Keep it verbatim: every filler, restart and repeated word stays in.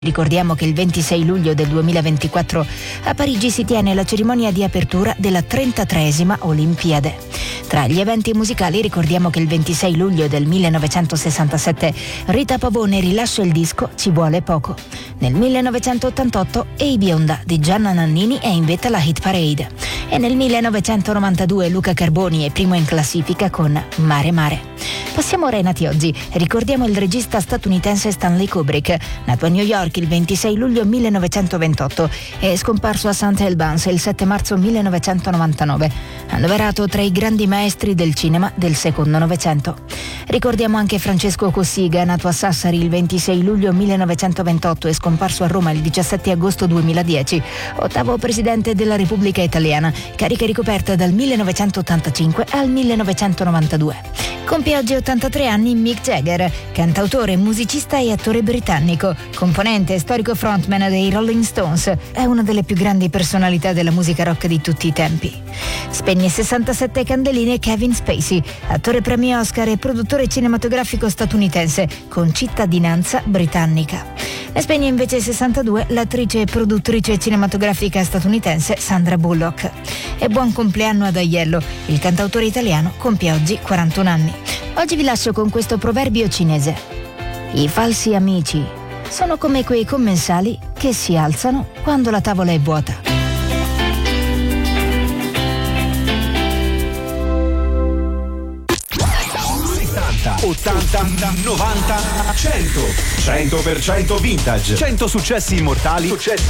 Ricordiamo che il ventisei luglio del duemilaventiquattro a Parigi si tiene la cerimonia di apertura della trentatreesima Olimpiade. Tra gli eventi musicali ricordiamo che il ventisei luglio del millenovecentosessantasette Rita Pavone rilascia il disco Ci vuole poco. Nel millenovecentottantotto Ehi bionda di Gianna Nannini è in vetta alla hit parade. E nel millenovecentonovantadue Luca Carboni è primo in classifica con Mare Mare. Passiamo ora ai nati oggi. Ricordiamo il regista statunitense Stanley Kubrick, nato a New York il ventisei luglio millenovecentoventotto e scomparso a Saint Albans il sette marzo millenovecentonovantanove, annoverato tra i grandi maestri del cinema del secondo Novecento. Ricordiamo anche Francesco Cossiga, nato a Sassari il ventisei luglio millenovecentoventotto e scomparso a Roma il diciassette agosto duemiladieci, ottavo presidente della Repubblica Italiana, carica ricoperta dal millenovecentottantacinque al millenovecentonovantadue. Compie oggi ottantatré anni Mick Jagger, cantautore, musicista e attore britannico, componente e storico frontman dei Rolling Stones. È una delle più grandi personalità della musica rock di tutti i tempi. Spegne sessantasette candeline Kevin Spacey, attore premio Oscar e produttore cinematografico statunitense con cittadinanza britannica. Ne spegne invece sessantadue l'attrice e produttrice cinematografica statunitense Sandra Bullock. E buon compleanno ad Aiello, il cantautore italiano compie oggi quarantuno anni. Oggi vi lascio con questo proverbio cinese. I falsi amici sono come quei commensali che si alzano quando la tavola è vuota. ottanta, novanta, cento cento per cento vintage, cento successi immortali, successi